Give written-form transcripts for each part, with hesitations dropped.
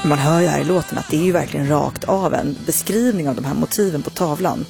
Man hör ju här i låten att det är ju verkligen rakt av en beskrivning av de här motiven på tavlan.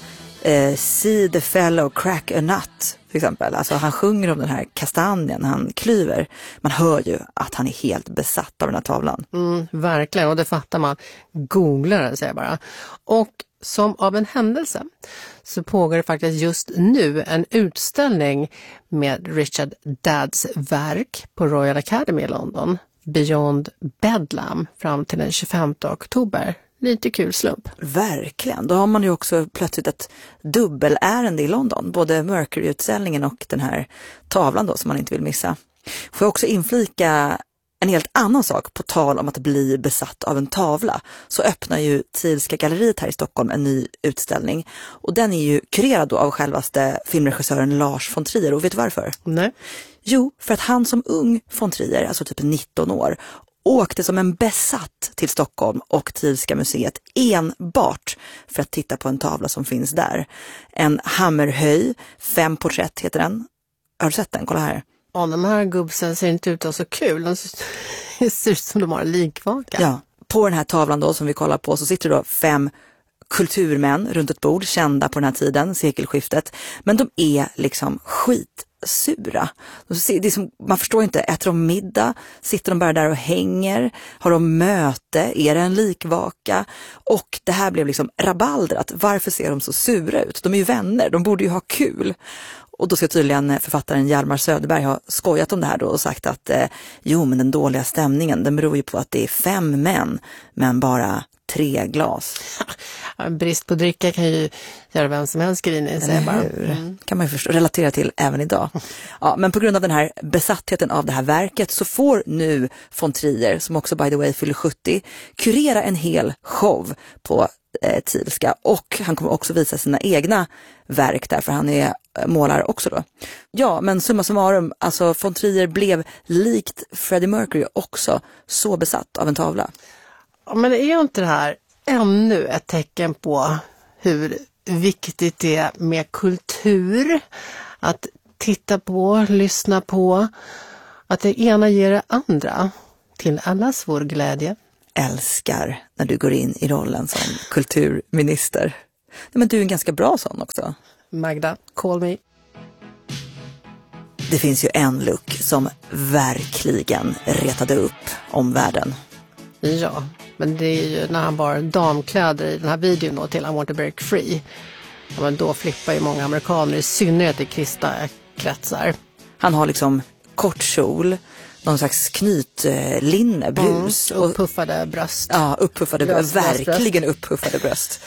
See the fellow crack a nut, till exempel. Alltså han sjunger om den här kastanjen han klyver. Man hör ju att han är helt besatt av den här tavlan. Verkligen, och det fattar man. Googlar den, säger jag bara. Och som av en händelse så pågår det faktiskt just nu en utställning med Richard Dadds verk på Royal Academy i London. Beyond Bedlam fram till den 25 oktober. Lite kul slump. Verkligen. Då har man ju också plötsligt ett dubbelärende i London. Både Mercury-utställningen och den här tavlan då som man inte vill missa. Får jag också inflika en helt annan sak på tal om att bli besatt av en tavla. Så öppnar ju Thielska galleriet här i Stockholm en ny utställning. Och den är ju kurerad då av självaste filmregissören Lars von Trier. Och vet du varför? Nej. Jo, för att han som ung von Trier, alltså typ 19 år, åkte som en besatt till Stockholm och Thielska museet enbart för att titta på en tavla som finns där. En Hammerhöj, 5 porträtt heter den. Har du sett den? Kolla här. Ja, de här gubbsen ser inte ut att så kul. De ser ut som de har en likvaka. Ja, på den här tavlan då som vi kollar på så sitter då 5 kulturmän runt ett bord, kända på den här tiden, sekelskiftet. Men de är liksom skitsura. Det är som, man förstår inte, äter de middag? Sitter de bara där och hänger? Har de möte? Är det en likvaka? Och det här blev liksom rabaldrat. Varför ser de så sura ut? De är ju vänner, de borde ju ha kul. Och då ska tydligen författaren Hjalmar Söderberg ha skojat om det här då och sagt att jo, men den dåliga stämningen, den beror ju på att det är 5 män men bara 3 glas. En brist på dricka kan ju göra vem som helst grinig. Kan man ju relatera till även idag. Ja, men på grund av den här besattheten av det här verket så får nu von Trier, som också by the way fyller 70, kurera en hel show på Thielska, och han kommer också visa sina egna verk där, för han är målare också då. Ja, men summa summarum, alltså von Trier blev likt Freddie Mercury också så besatt av en tavla. Ja, men är ju inte det här ännu ett tecken på hur viktigt det är med kultur? Att titta på, lyssna på, att det ena ger det andra till allas vår glädje. Älskar när du går in i rollen som kulturminister. Men du är en ganska bra sån också. Magda, call me. Det finns ju en look som verkligen retade upp omvärlden. Ja, men det är ju när han bar damkläder i den här videon då till I Want to Break Free. Ja, men då flippar ju många amerikaner, i synnerhet i kristna kretsar. Han har liksom kort kjol, någon slags knytlinne, blus. Och puffade bröst. Ja, upppuffade bröst. Verkligen upppuffade bröst.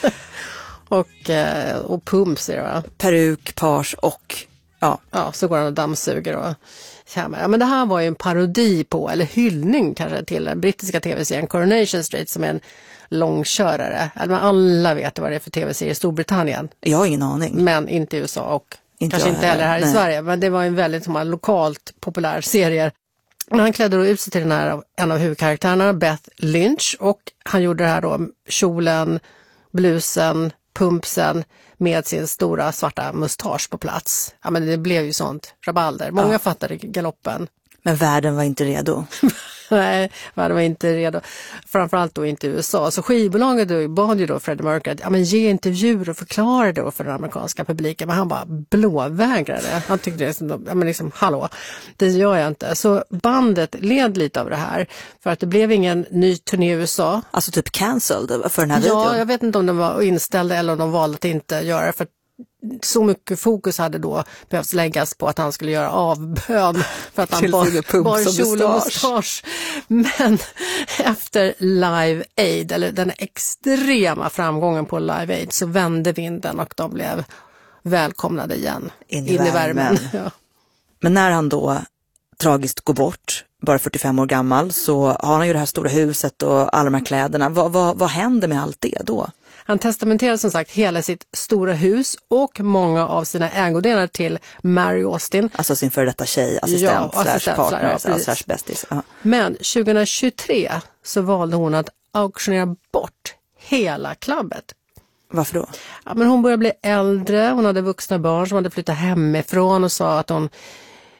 och pumps är det, va? Peruk, page och Ja, så går han och dammsuger och kämmar. Ja, men det här var ju en parodi på, eller hyllning kanske, till den brittiska tv-serien Coronation Street, som är en långkörare. Alla vet vad det är för tv-serie i Storbritannien. Jag har ingen aning. Men inte i USA och kanske inte heller här i Sverige. Men det var en väldigt lokalt populär serie. Men han klädde då ut sig till en av huvudkaraktärerna, Beth Lynch. Och han gjorde det här då, kjolen, blusen, pumpsen med sin stora svarta mustasch på plats. Ja, men det blev ju sånt rabalder. Många fattade galoppen. Men världen var inte redo. Nej, världen var inte redo. Framförallt då inte i USA. Så skivbolaget då bad ju då Freddie Mercury att ge intervjuer och förklara då för den amerikanska publiken. Men han bara blåvägrade. Han tyckte hallå, det gör jag inte. Så bandet led lite av det här. För att det blev ingen ny turné i USA. Alltså typ cancelled för den här videon? Ja, jag vet inte om de var inställda eller om de valde att inte göra det. För så mycket fokus hade då behövts läggas på att han skulle göra avbön för att han bar kjol och mustasch. Men efter Live Aid, eller den extrema framgången på Live Aid, så vände vinden och de blev välkomnade igen in i värmen. Ja. Men när han då tragiskt går bort, bara 45 år gammal, så har han ju det här stora huset och alla de här kläderna. Vad händer med allt det då? Han testamenterade som sagt hela sitt stora hus och många av sina ägodelar till Mary Austin. Alltså sin före detta tjej, assistent, partner, slash bästis. Men 2023 så valde hon att auktionera bort hela klubbet. Varför då? Ja, men hon började bli äldre, hon hade vuxna barn som hade flyttat hemifrån och sa att hon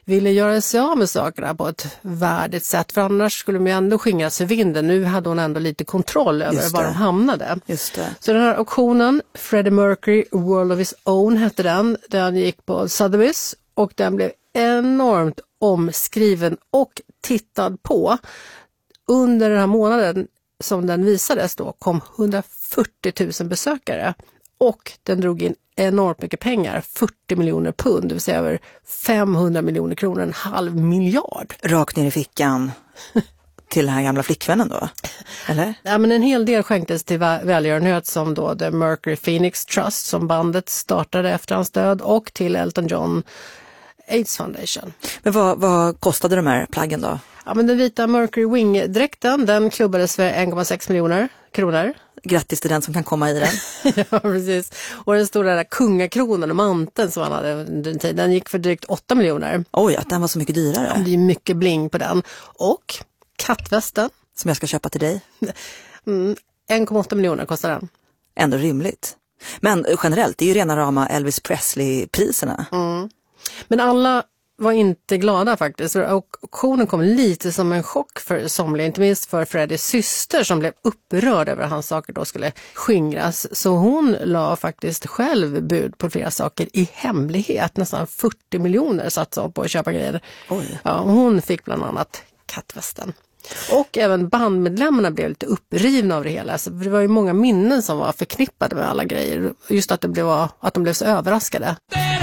ville göra sig av med sakerna på ett värdigt sätt. För annars skulle de ju ändå skingras i vinden. Nu hade hon ändå lite kontroll över var de hamnade. Just det. Så den här auktionen, Freddie Mercury World of His Own hette den. Den gick på Sotheby's och den blev enormt omskriven och tittad på. Under den här månaden som den visades då kom 140 000 besökare och den drog in enormt mycket pengar, 40 miljoner pund, det vill säga över 500 miljoner kronor, en halv miljard. Rakt ner i fickan till den här gamla flickvännen då, eller? Ja, men en hel del skänktes till välgörenhet som då The Mercury Phoenix Trust som bandet startade efter hans död och till Elton John AIDS Foundation. Men vad kostade de här plaggen då? Ja, men den vita Mercury Wing-dräkten, den klubbades för 1,6 miljoner kronor. Grattis till den som kan komma i den. Ja, precis. Och den stora där kungakronan och manteln som han hade under en tid, den gick för drygt 8 miljoner. Oj, att den var så mycket dyrare. Ja, det är mycket bling på den. Och kattvästen. Som jag ska köpa till dig. 1,8 miljoner kostar den. Ändå rimligt. Men generellt, det är ju rena rama Elvis Presley-priserna. Men alla var inte glada faktiskt. Och auktionen kom lite som en chock för somliga, inte minst för Freddies syster som blev upprörd över att hans saker då skulle skingras. Så hon la faktiskt själv bud på flera saker i hemlighet. Nästan 40 miljoner satt så på att köpa grejer. Oj. Ja, hon fick bland annat kattvästen. Och även bandmedlemmarna blev lite upprivna av det hela. Så det var ju många minnen som var förknippade med alla grejer. Just att de blev så överraskade.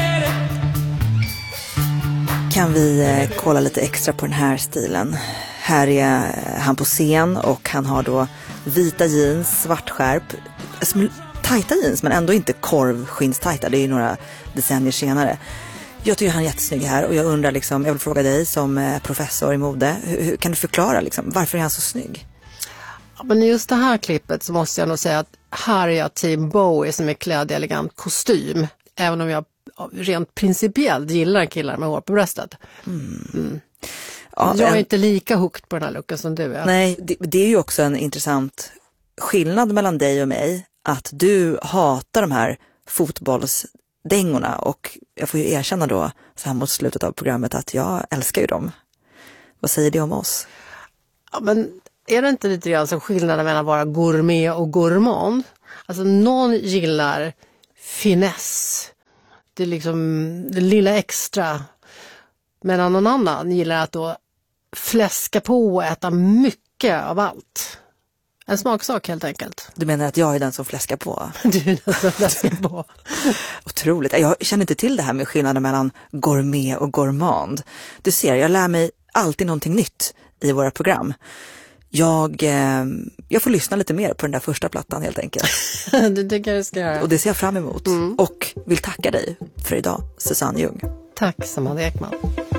Kan vi kolla lite extra på den här stilen. Här är han på scen och han har då vita jeans, svartskärp, tajta jeans men ändå inte korvskinnstajta. Det är ju några decennier senare. Jag tycker han är jättesnygg här och jag undrar liksom, jag vill fråga dig som professor i mode, hur kan du förklara liksom, varför är han så snygg? Ja, men i just det här klippet så måste jag nog säga att här är jag Team Bowie som är klädd i elegant kostym. Även om jag rent principiellt gillar killar med hår på bröstet. Ja, jag är inte lika hooked på den här looken som du är. Nej, det är ju också en intressant skillnad mellan dig och mig. Att du hatar de här fotbollsdängorna och jag får ju erkänna då så här mot slutet av programmet att jag älskar ju dem. Vad säger det om oss? Ja, men är det inte lite grann som skillnaden mellan att vara gourmet och gourmand? Alltså någon gillar finess. Det är liksom det lilla extra. Medan någon annan gillar att då fläska på och äta mycket av allt. En smaksak helt enkelt. Du menar att jag är den som fläskar på? Du är den som fläskar på. Otroligt. Jag känner inte till det här med skillnaden mellan gourmet och gourmand. Du ser, jag lär mig alltid någonting nytt i våra program. Jag får lyssna lite mer på den där första plattan helt enkelt. Det tycker jag ska göra. Och det ser jag fram emot. Och vill tacka dig för idag, Susanne Ljung. Tack, Samantha Ekman.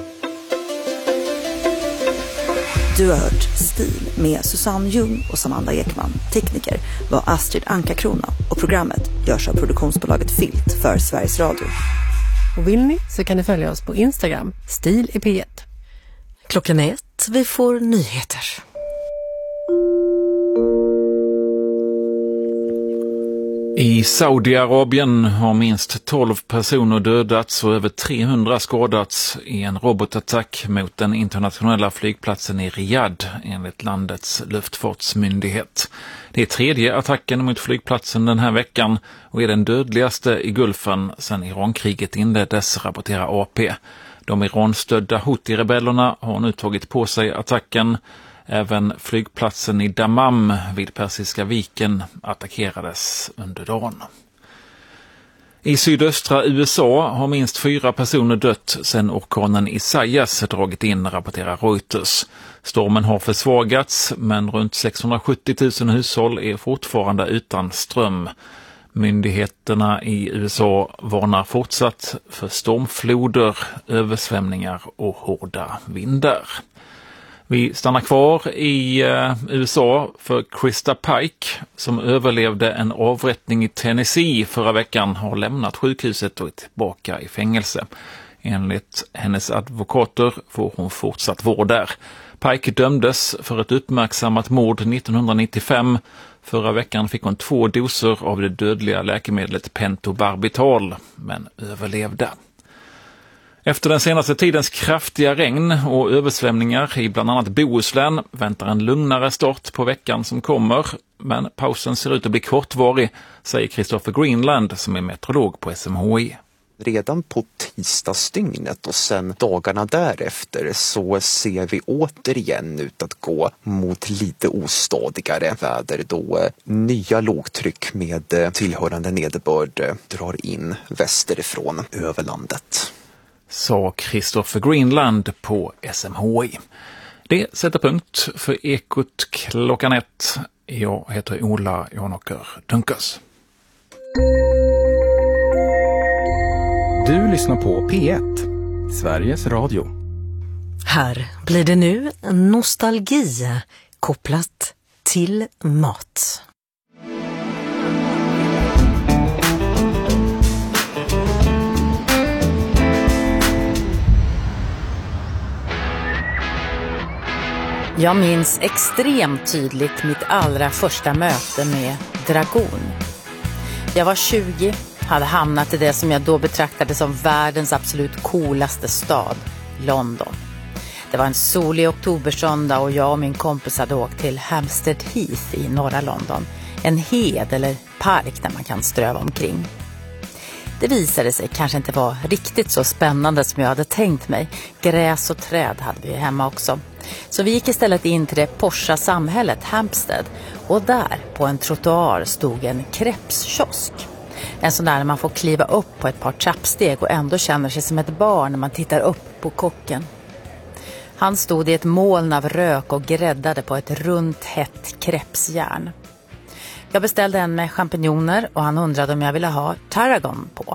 Du har hört Stil med Susanne Ljung och Samantha Ekman. Tekniker var Astrid Anka-Krona och programmet görs av produktionsbolaget Filt för Sveriges Radio. Och vill ni så kan ni följa oss på Instagram, Stil i P1. Klockan 1, vi får nyheter. I Saudiarabien har minst 12 personer dödats och över 300 skadats i en robotattack mot den internationella flygplatsen i Riyadh enligt landets luftfartsmyndighet. Det är tredje attacken mot flygplatsen den här veckan och är den dödligaste i Gulfen sedan Irankriget inleddes, rapporterar AP. De Iranstödda Houthi-rebellerna har nu tagit på sig attacken. Även flygplatsen i Dammam vid Persiska viken attackerades under dagen. I sydöstra USA har minst 4 personer dött sedan orkanen Isaias dragit in, rapporterar Reuters. Stormen har försvagats men runt 670 000 hushåll är fortfarande utan ström. Myndigheterna i USA varnar fortsatt för stormfloder, översvämningar och hårda vindar. Vi stannar kvar i USA för Krista Pike som överlevde en avrättning i Tennessee förra veckan har lämnat sjukhuset och är tillbaka i fängelse. Enligt hennes advokater får hon fortsatt vård där. Pike dömdes för ett uppmärksammat mord 1995. Förra veckan fick hon 2 doser av det dödliga läkemedlet pentobarbital men överlevde. Efter den senaste tidens kraftiga regn och översvämningar i bland annat Bohuslän väntar en lugnare start på veckan som kommer. Men pausen ser ut att bli kortvarig, säger Christopher Greenland som är meteorolog på SMHI. Redan på tisdagsdygnet och sen dagarna därefter så ser vi återigen ut att gå mot lite ostadigare väder då nya lågtryck med tillhörande nederbörd drar in västerifrån över landet. Sa Christopher Greenland på SMHI. Det sätter punkt för Ekot klockan 1. Jag heter Ola Janåker Dunkas. Du lyssnar på P1, Sveriges Radio. Här blir det nu nostalgi kopplat till mat. Jag minns extremt tydligt mitt allra första möte med Dragon. Jag var 20, hade hamnat i det som jag då betraktade som världens absolut coolaste stad, London. Det var en solig oktobersöndag och jag och min kompis hade åkt till Hampstead Heath i norra London. En hed eller park där man kan ströva omkring. Det visade sig kanske inte vara riktigt så spännande som jag hade tänkt mig. Gräs och träd hade vi hemma också. Så vi gick istället in till det Porsche samhället Hampstead. Och där på en trottoar stod en crepeskiosk. En sån där man får kliva upp på ett par trappsteg och ändå känner sig som ett barn när man tittar upp på kocken. Han stod i ett moln av rök och gräddade på ett runt hett crepesjärn. Jag beställde en med champinjoner och han undrade om jag ville ha tarragon på.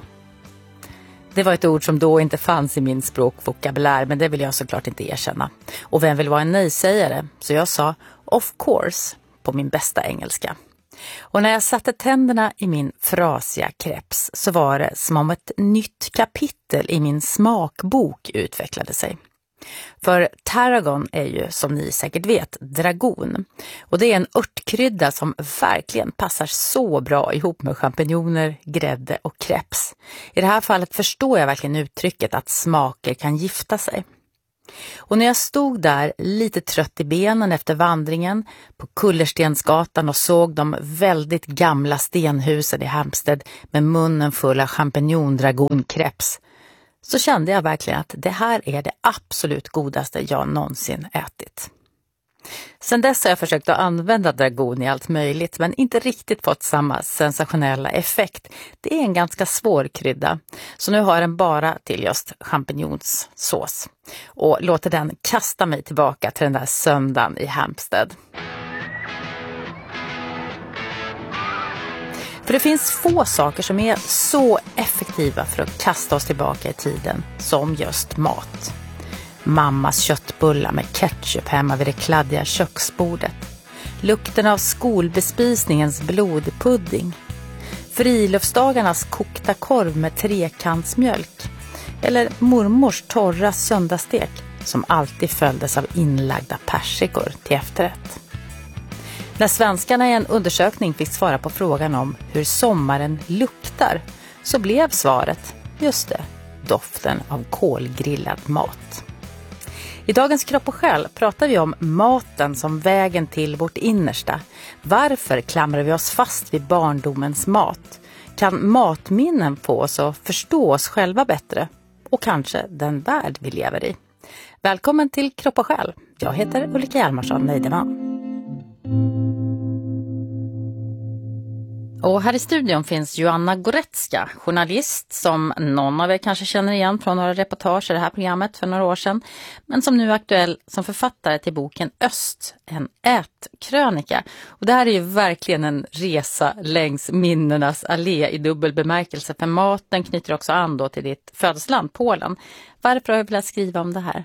Det var ett ord som då inte fanns i min språkvokabulär, men det vill jag såklart inte erkänna. Och vem vill vara en nej-sägare? Så jag sa of course på min bästa engelska. Och när jag satte tänderna i min frasiga crepes så var det som om ett nytt kapitel i min smakbok utvecklade sig. För tarragon är ju, som ni säkert vet, dragon. Och det är en örtkrydda som verkligen passar så bra ihop med champinjoner, grädde och crepes. I det här fallet förstår jag verkligen uttrycket att smaker kan gifta sig. Och när jag stod där lite trött i benen efter vandringen på Kullerstensgatan och såg de väldigt gamla stenhusen i Hampstead med munnen full av champinjondragoncrepes, så kände jag verkligen att det här är det absolut godaste jag någonsin ätit. Sen dess har jag försökt att använda dragon i allt möjligt men inte riktigt fått samma sensationella effekt. Det är en ganska svår krydda, så nu har jag den bara till just champinjonssås och låter den kasta mig tillbaka till den där söndagen i Hampstead. För det finns få saker som är så effektiva för att kasta oss tillbaka i tiden som just mat. Mammas köttbullar med ketchup hemma vid det kladdiga köksbordet. Lukten av skolbespisningens blodpudding. Friluftsdagarnas kokta korv med trekantsmjölk. Eller mormors torra söndagsstek som alltid följdes av inlagda persikor till efterrätt. När svenskarna i en undersökning fick svara på frågan om hur sommaren luktar så blev svaret, just det, doften av kolgrillad mat. I dagens Kropp och själ pratar vi om maten som vägen till vårt innersta. Varför klamrar vi oss fast vid barndomens mat? Kan matminnen få oss att förstå oss själva bättre? Och kanske den värld vi lever i. Välkommen till Kropp och själ. Jag heter Ulrika Hjalmarsson Neideman. Och här i studion finns Joanna Goretzka, journalist som någon av er kanske känner igen från några reportage i det här programmet för några år sedan, men som nu är aktuell som författare till boken Öst, en ätkrönika. Och det här är ju verkligen en resa längs minnenas allé i dubbel bemärkelse, för maten knyter också an då till ditt födelseland, Polen. Varför har du velat skriva om det här?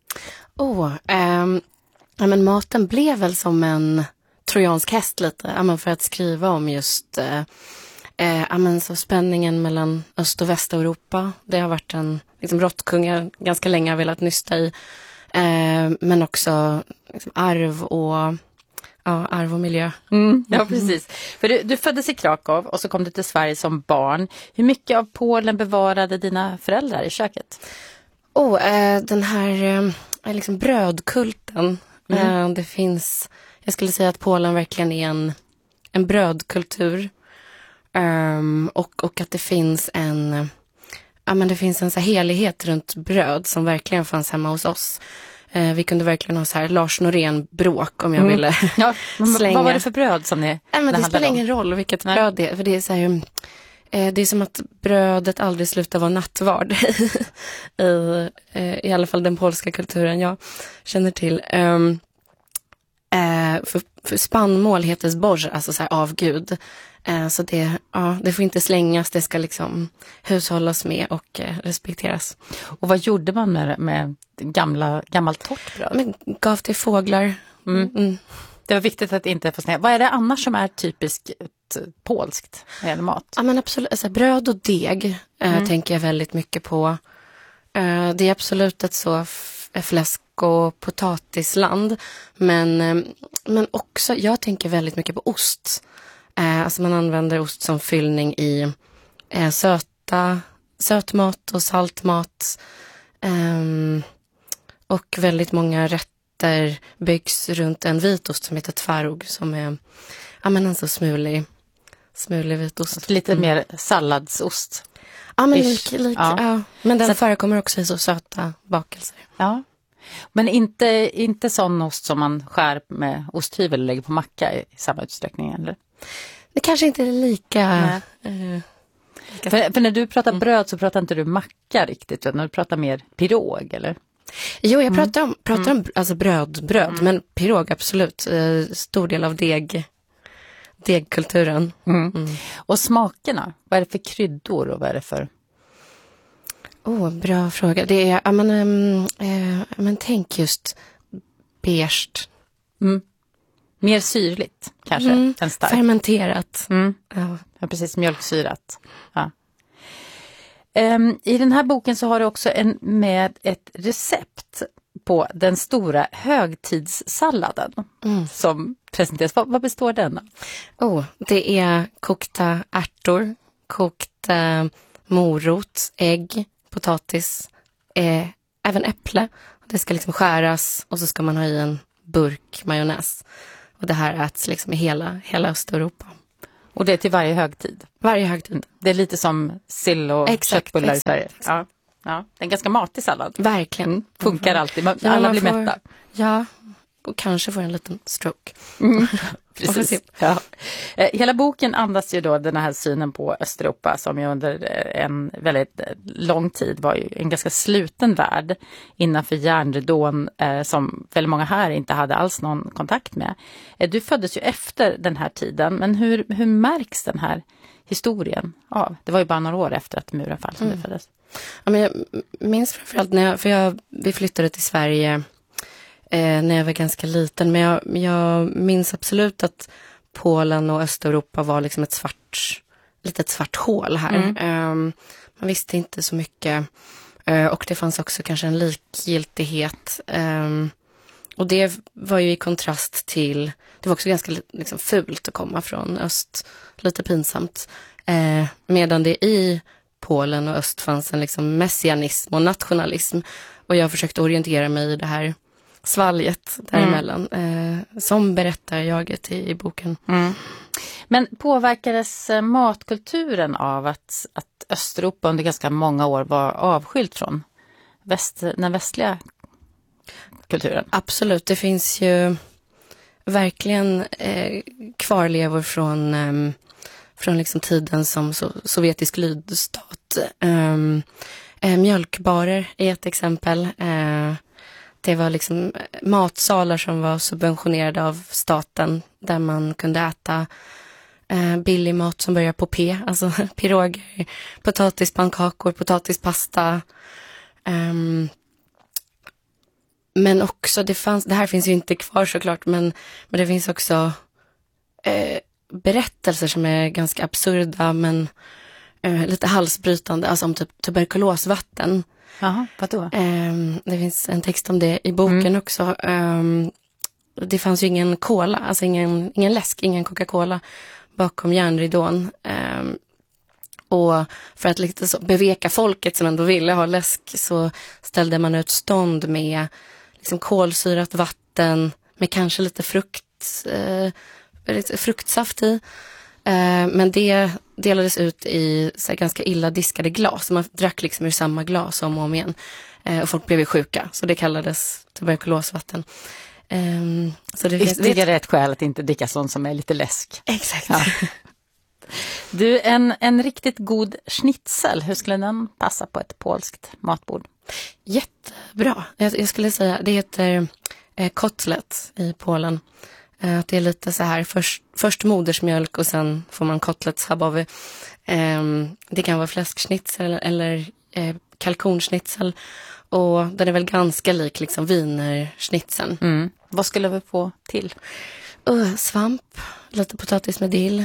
Men maten blev väl som en trojansk häst lite, för att skriva om just så spänningen mellan Öst- och Västeuropa. Det har varit en råttkungar ganska länge har velat nysta i, men också arv och miljö. Ja, precis. För du föddes i Krakow och så kom du till Sverige som barn. Hur mycket av Polen bevarade dina föräldrar i köket? Den här liksom brödkulten. Det finns, jag skulle säga att Polen verkligen är en brödkultur. Och att det finns det finns en så här helighet runt bröd som verkligen fanns hemma hos oss. Vi kunde verkligen ha så här Lars Norén-bråk om jag ville slänga. Vad var det för bröd som ni det spelar ingen roll vilket bröd det är. För det är så här, det är som att brödet aldrig slutar vara nattvard i alla fall den polska kulturen jag känner till. För spannmål heter zboża, alltså så här av Gud. Så det får inte slängas, det ska liksom hushållas med och respekteras. Och vad gjorde man med gammalt torrt bröd? Men gav till fåglar. Det var viktigt att inte få slänga. Vad är det annars som är typiskt polskt när det gäller mat? Ja, men absolut. Alltså, bröd och deg tänker jag väldigt mycket på. Det är absolut ett så fläsk- och potatisland. Men också, jag tänker väldigt mycket på ost. Alltså man använder ost som fyllning i sötmat och saltmat. Och väldigt många rätter byggs runt en vitost som heter tvarog, som är en så smulig vitost. Lite mer salladsost. Ja, men ja. Men den förekommer också i så söta bakelser. Ja. Men inte sån ost som man skär med osthyvel och lägger på macka i samma utsträckning, eller? Det kanske inte är lika... För när du pratar bröd så pratar inte du macka riktigt, utan du pratar mer pirog, eller? Jo, jag pratar om alltså bröd, men pirog absolut. Stor del av degkulturen. Och smakerna, vad är det för kryddor och vad är det för... Bra fråga. Det är, men tänk just beige. Mer syrligt kanske än starkt. Fermenterat. Ja, precis, mjölksyrat. Ja. I den här boken så har du också med ett recept på den stora högtidssalladen som presenteras. Vad består den av? Det är kokta ärtor, kokt morot, ägg, potatis, även äpple. Det ska liksom skäras och så ska man ha i en burk majonnäs. Och det här äts liksom i hela Östeuropa. Och det är till varje högtid? Varje högtid. Det är lite som sill och köttbullar i Sverige. Ja. Det är en ganska matig sallad. Verkligen. Funkar alltid. Alla blir mätta. Ja, och kanske får en liten stroke. Precis. Ja. Hela boken andas ju då den här synen på Östeuropa som ju under en väldigt lång tid var ju en ganska sluten värld innanför järnridån som väldigt många här inte hade alls någon kontakt med. Du föddes ju efter den här tiden, men hur märks den här historien av? Det var ju bara några år efter att muren fall som du föddes. Ja, men jag minns framförallt vi flyttade till Sverige när jag var ganska liten, men jag minns absolut att Polen och Östeuropa var liksom ett svart hål här. Man visste inte så mycket och det fanns också kanske en likgiltighet. Och det var ju i kontrast till, det var också ganska liksom fult att komma från öst, lite pinsamt. Medan det i Polen och öst fanns en liksom messianism och nationalism. Och jag försökte orientera mig i det här svalget däremellan, som berättar jaget i boken. Men påverkades matkulturen av att Östeuropa under ganska många år var avskilt från den västliga kulturen? Absolut, det finns ju verkligen kvarlevor från liksom tiden som sovjetisk lydstat. Mjölkbarer är ett exempel. Det var liksom matsalar som var subventionerade av staten där man kunde äta billig mat som börjar på P, alltså piroger, potatispannkakor, potatispasta. Men också det här finns ju inte kvar såklart, men det finns också berättelser som är ganska absurda men lite halsbrytande, alltså om typ tuberkulosvatten. Jaha, vadå? Det finns en text om det i boken också. Det fanns ju ingen cola, alltså ingen läsk, ingen Coca-Cola bakom järnridån. Och för att lite så beveka folket som ändå ville ha läsk så ställde man ut stånd med liksom kolsyrat vatten med kanske lite fruktsaft i. Men det delades ut i så här, ganska illa diskade glas. Man drack liksom ur samma glas om och om igen. Och folk blev sjuka. Så det kallades tuberkulosvatten. Så det finns ytterligare ett skäl att inte dricka sånt som är lite läsk. Exakt. Ja. Du, en riktigt god schnitzel, hur skulle den passa på ett polskt matbord? Jättebra. Jag skulle säga, det heter kotlet i Polen. Det är lite så här, först modersmjölk och sen får man kotlets habowy. Det kan vara fläskschnitzel eller kalkonschnitzel. Och den är väl ganska lik liksom wienerschnitzeln. Vad skulle vi få till? Svamp, lite potatis med dill.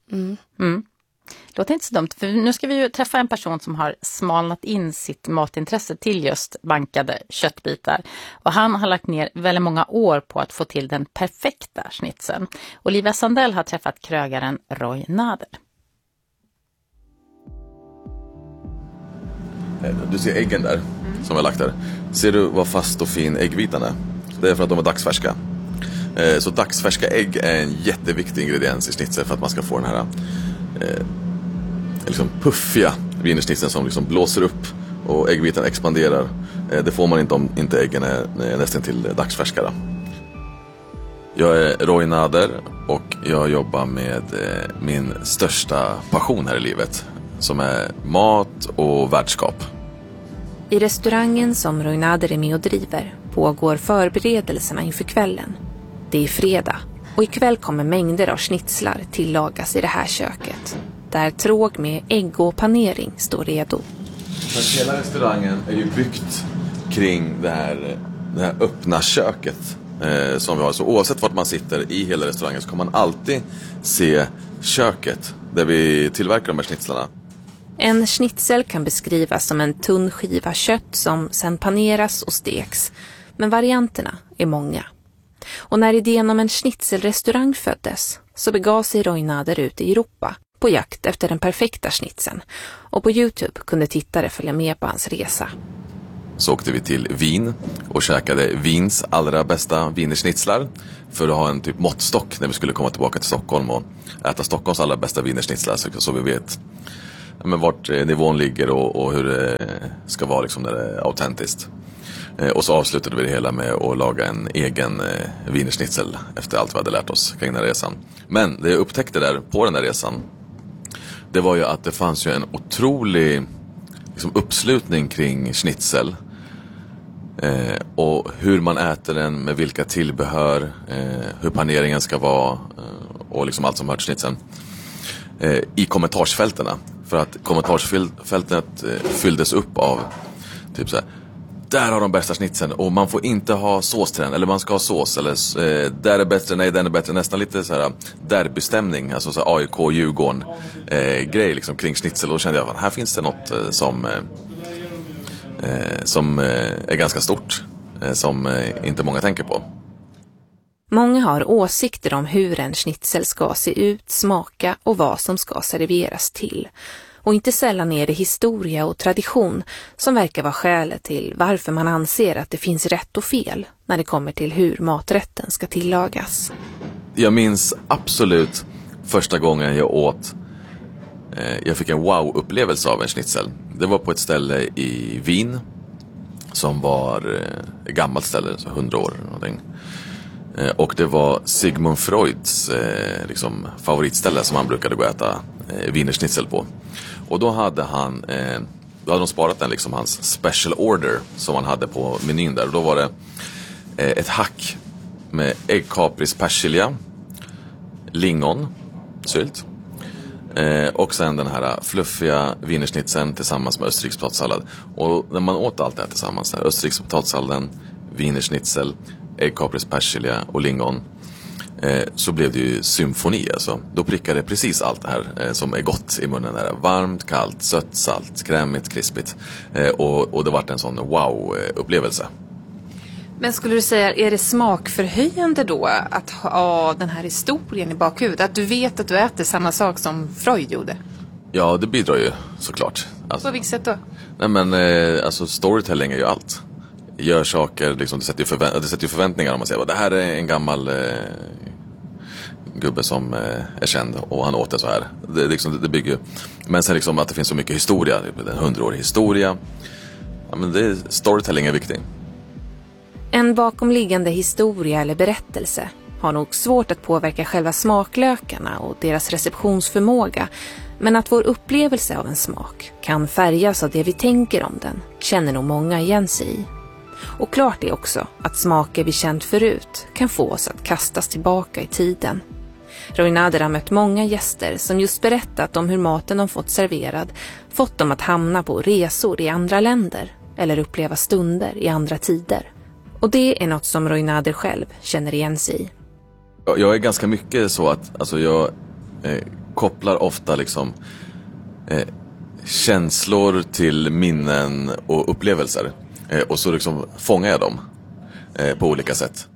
Låter inte så dumt, för nu ska vi ju träffa en person som har smalnat in sitt matintresse till just bankade köttbitar. Och han har lagt ner väldigt många år på att få till den perfekta schnitzeln. Olivia Sandell har träffat krögaren Roy Nader. Du ser äggen där som jag lagt där. Ser du vad fast och fin äggvitan är? Det är för att de är dagsfärska. Så dagsfärska ägg är en jätteviktig ingrediens i schnitzel för att man ska få den här liksom puffiga wienerschnitzeln som liksom blåser upp och äggvitan expanderar. Det får man inte om inte äggen är nästan till dagsfärska då. Jag är Roy Nader och jag jobbar med min största passion här i livet som är mat och värdskap. I restaurangen som Roy Nader är med och driver pågår förberedelserna inför kvällen. Det är fredag och ikväll kommer mängder av schnitzlar tillagas i det här köket. Där tråg med ägg och panering står redo. Hela restaurangen är ju byggt kring det här öppna köket som vi har. Så oavsett vart man sitter i hela restaurangen så kan man alltid se köket där vi tillverkar de här schnitzlarna. En schnitzel kan beskrivas som en tunn skiva kött som sen paneras och steks. Men varianterna är många. Och när idén om en schnitzelrestaurang föddes så begav sig Roy Nader ut i Europa på jakt efter den perfekta schnitzeln. Och på YouTube kunde tittare följa med på hans resa. Så åkte vi till Wien och käkade Wiens allra bästa wienerschnitzlar för att ha en typ måttstock när vi skulle komma tillbaka till Stockholm och äta Stockholms allra bästa wienerschnitzlar så vi vet vart nivån ligger och hur det ska vara liksom när det är autentiskt. Och så avslutade vi det hela med att laga en egen wienerschnitzel efter allt vi hade lärt oss kring den här resan. Men det jag upptäckte där på den här resan, det var ju att det fanns ju en otrolig liksom, uppslutning kring schnitzel. Och hur man äter den, med vilka tillbehör, hur paneringen ska vara och liksom allt som hör till schnitzeln. I kommentarsfälterna. För att kommentarsfältet fylldes upp av typ så här: där har de bästa schnitzeln och man får inte ha sås till den, eller man ska ha sås, eller där är bättre, nej den är bättre, nästan lite så här derbystämning, alltså så här AIK Djurgården grej liksom kring schnitzel. Och då kände jag att här finns det något som är ganska stort, som inte många tänker på. Många har åsikter om hur en schnitzel ska se ut, smaka och vad som ska serveras till. Och inte sällan är det historia och tradition som verkar vara skälet till varför man anser att det finns rätt och fel när det kommer till hur maträtten ska tillagas. Jag minns absolut första gången jag åt, jag fick en wow-upplevelse av en schnitzel. Det var på ett ställe i Wien som var ett gammalt ställe, så 100 år eller någonting. Och det var Sigmund Freuds liksom, favoritställe som han brukade gå och äta wienerschnitzel på. Och då hade de sparat den liksom, hans special order som han hade på menyn där. Och då var det ett hack med äggkapris, persilja, lingon, sylt. Och sen den här fluffiga wienerschnitzeln tillsammans med österrikisk potatissallad. Och när man åt allt det här tillsammans, österrikisk potatissalladen, wienerschnitzel, äggkapris, persilja och lingon, så blev det ju symfoni alltså. Då prickade precis allt det här som är gott i munnen där. Varmt, kallt, sött, salt, krämigt, krispigt. Och det var en sån wow-upplevelse. Men skulle du säga, är det smakförhöjande då att ha den här historien i bakhuvudet? Att du vet att du äter samma sak som Freud gjorde? Ja, det bidrar ju såklart. Alltså, på vilket sätt då? Nej men alltså storytelling är ju allt. Gör saker, liksom, det sätter ju förväntningar om man säger. Det här är en gammal gubbe som är känd och han åt det så här. Det bygger. Men sen liksom att det finns så mycket historia, en 100-årig historia. Ja, men storytelling är viktig. En bakomliggande historia eller berättelse har nog svårt att påverka själva smaklökarna och deras receptionsförmåga. Men att vår upplevelse av en smak kan färgas av det vi tänker om den känner nog många igen sig i. Och klart är också att smaker vi känt förut kan få oss att kastas tillbaka i tiden. Roy Nader har mött många gäster som just berättat om hur maten de fått serverad fått dem att hamna på resor i andra länder eller uppleva stunder i andra tider. Och det är något som Roy Nader själv känner igen sig i. Jag är ganska mycket så att alltså jag kopplar ofta liksom känslor till minnen och upplevelser. Och så liksom fångar jag dem på olika sätt.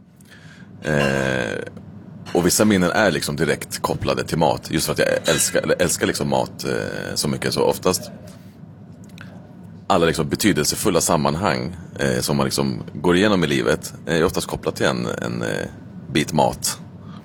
Och vissa minnen är liksom direkt kopplade till mat. Just för att jag älskar liksom mat så mycket. Så oftast alla liksom betydelsefulla sammanhang som man liksom går igenom i livet är oftast kopplat till en bit mat.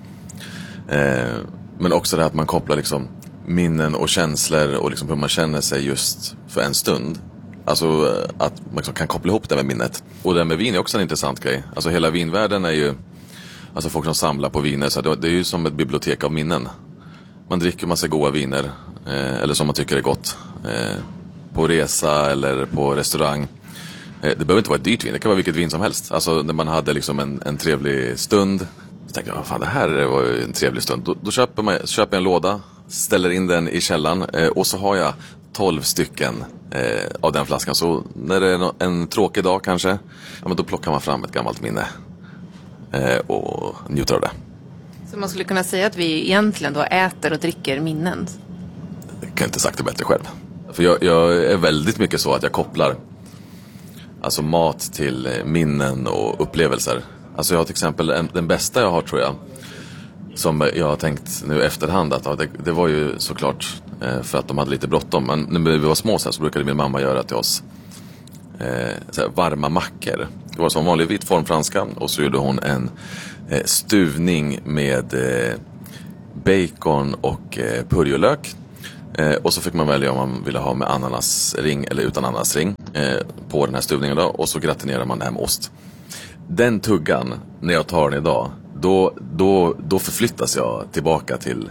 Men också det att man kopplar liksom minnen och känslor och liksom hur man känner sig just för en stund. Alltså att man liksom kan koppla ihop det med minnet. Och det med vin är också en intressant grej. Alltså hela vinvärlden är ju, alltså folk som samlar på viner, så det är ju som ett bibliotek av minnen. Man dricker massa goda viner, eller som man tycker är gott, på resa eller på restaurang. Det behöver inte vara ett dyrt vin, det kan vara vilket vin som helst. Alltså när man hade liksom en trevlig stund, så tänkte jag, fan det här var ju en trevlig stund. Då köper jag en låda, ställer in den i källan och så har jag 12 stycken av den flaskan. Så när det är en tråkig dag kanske, ja, men då plockar man fram ett gammalt minne och njuter av det. Så man skulle kunna säga att vi egentligen då äter och dricker minnen? Jag kan inte sagt det bättre själv. För jag är väldigt mycket så att jag kopplar alltså mat till minnen och upplevelser. Alltså jag har till exempel den bästa jag har, tror jag, som jag har tänkt nu efterhand att det var ju såklart för att de hade lite bråttom. Men när vi var små så brukade min mamma göra till oss varma mackor. Det var som vanlig vit form franska, och så gjorde hon en stuvning med bacon och purjolök. Och så fick man välja om man ville ha med ananasring eller utan ananasring på den här stuvningen då. Och så gratinerar man det här med ost. Den tuggan, när jag tar den idag, då förflyttas jag tillbaka till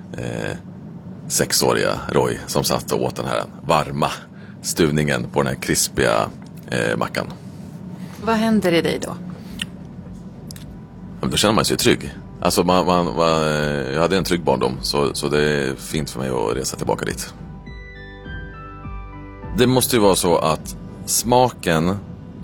6-åriga Roy som satt och åt den här varma stuvningen på den här krispiga mackan. Vad händer i dig då? Då känner man sig trygg. Alltså jag hade en trygg barndom, så det är fint för mig att resa tillbaka dit. Det måste ju vara så att smaken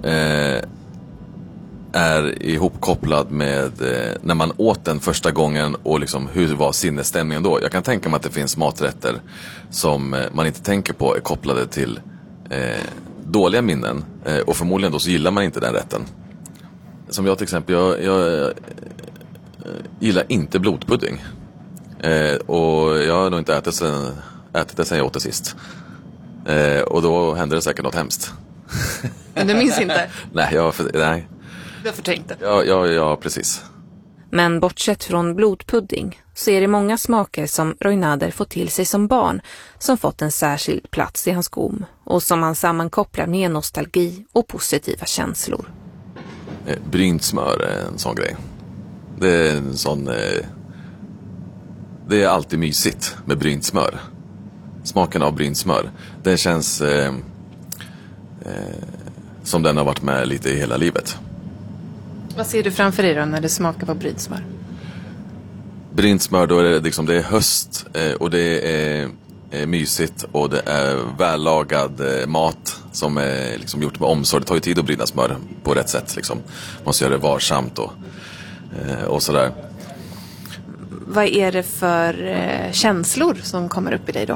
är ihopkopplad med när man åt den första gången och liksom hur var sinnesstämningen då. Jag kan tänka mig att det finns maträtter som man inte tänker på är kopplade till dåliga minnen, och förmodligen då så gillar man inte den rätten. Som jag till exempel, jag gillar inte blodpudding, och jag har nog inte ätit det sen jag åt det sist, och då hände det säkert något hemskt. Men du minns inte? Nej. Du har förträngt det? Ja, precis. Men bortsett från blodpudding så är det många smaker som Roy Nader fått till sig som barn som fått en särskild plats i hans gom och som han sammankopplar med nostalgi och positiva känslor. Brynt smör är en sån grej. Det är en sån... Det är alltid mysigt med brynt smör. Smaken av brynt smör, den känns som den har varit med lite i hela livet. Vad ser du framför dig då när det smakar på brynt smör? Brynt smör, då är det liksom, det är höst och det är mysigt och det är vällagad mat som är liksom gjort med omsorg. Det tar ju tid att bryna smör på rätt sätt liksom. Man måste göra det varsamt och sådär. Vad är det för känslor som kommer upp i dig då?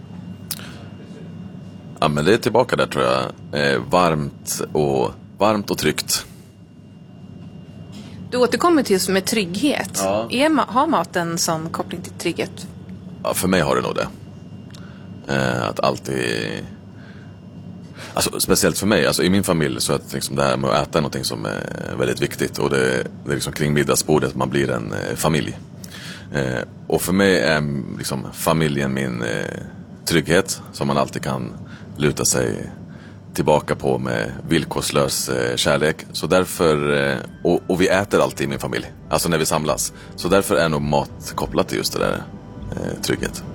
Ja, men det är tillbaka där, tror jag. Varmt och tryggt. Du återkommer till just med trygghet. Ja. Har maten en sån koppling till trygghet? Ja, för mig har det nog det. Att alltid... Alltså, speciellt för mig, alltså, i min familj så är det, liksom, det här med att äta någonting som är väldigt viktigt. Och det är liksom kring middagsbordet att man blir en familj. Och för mig är liksom, familjen min trygghet som man alltid kan luta sig tillbaka på med villkorslös kärlek. Så därför, och vi äter alltid i min familj, alltså när vi samlas. Så därför är nog mat kopplat till just det där trygghet.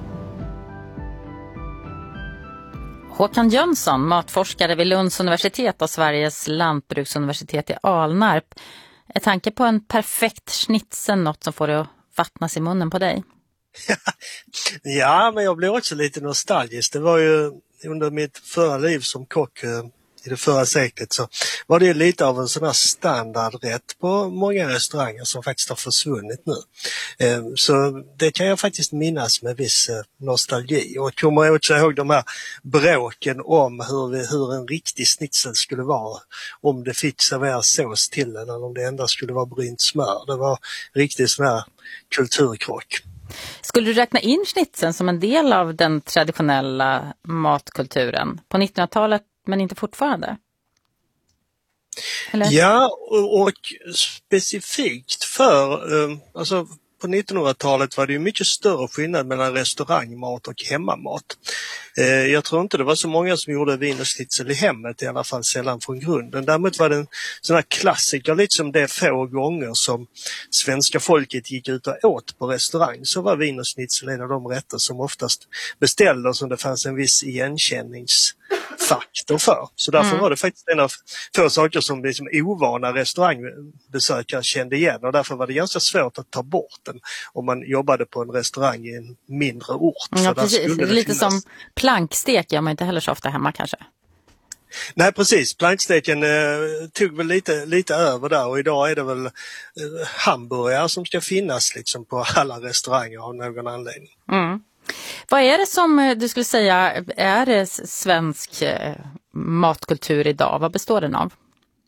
Håkan Jönsson, matforskare vid Lunds universitet och Sveriges lantbruksuniversitet i Alnarp. Är tanke på en perfekt schnitzel något som får det att vattnas i munnen på dig? Ja, men jag blir också lite nostalgisk. Det var ju under mitt förra liv som kock i det förra seklet så var det lite av en sån här standardrätt på många restauranger som faktiskt har försvunnit nu. Så det kan jag faktiskt minnas med viss nostalgi. Och jag kommer också ihåg de här bråken om hur en riktig schnitzel skulle vara. Om det fick serveras sås till den eller om det endast skulle vara brynt smör. Det var riktigt sån här kulturkrock. Skulle du räkna in schnitzeln som en del av den traditionella matkulturen på 1900-talet men inte fortfarande? Eller? Ja, och specifikt för, alltså på 1900-talet var det ju mycket större skillnad mellan restaurangmat och hemmamat. Jag tror inte det var så många som gjorde wienerschnitzel i hemmet, i alla fall sällan från grunden. Däremot var det en sån här klassiker, liksom det få gånger som svenska folket gick ut och åt på restaurang, så var wienerschnitzel en av de rätter som oftast beställdes som det fanns en viss igenkänningsfaktor för. Så därför var det faktiskt en av få saker som liksom ovana restaurangbesökare kände igen, och därför var det ganska svårt att ta bort den om man jobbade på en restaurang i en mindre ort. Ja, precis. Det är lite som plankstek gör man inte heller så ofta hemma kanske. Nej, precis. Planksteken tog väl lite över där, och idag är det väl hamburgare som ska finnas liksom på alla restauranger av någon anledning. Mm. Vad är det som du skulle säga är det svensk matkultur idag? Vad består den av?